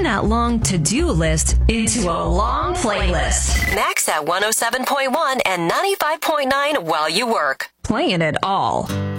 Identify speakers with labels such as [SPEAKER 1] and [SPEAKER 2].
[SPEAKER 1] turn that long to-do list into a long playlist.
[SPEAKER 2] Max at 107.1 and 95.9 while you work.
[SPEAKER 1] Playing it all.